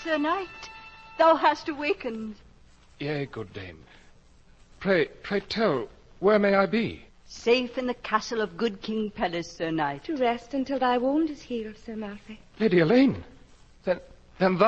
Sir Knight, thou hast awakened. Yea, good dame. Pray tell, where may I be? Safe in the castle of good King Pelles, Sir Knight. To rest until thy wound is healed, Sir Malfoy. Lady Elaine, then